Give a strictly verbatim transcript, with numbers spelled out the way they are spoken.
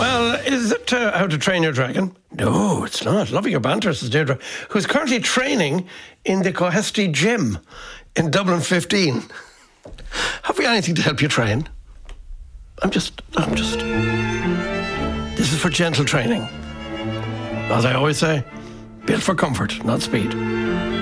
Well, is it uh, How to Train Your Dragon? No, it's not. Loving Your Banter, says Deirdre, who's currently training in the Cohesty Gym in Dublin fifteen. Have we anything to help you train? I'm just, I'm just... This is for gentle training. As I always say, built for comfort, not speed.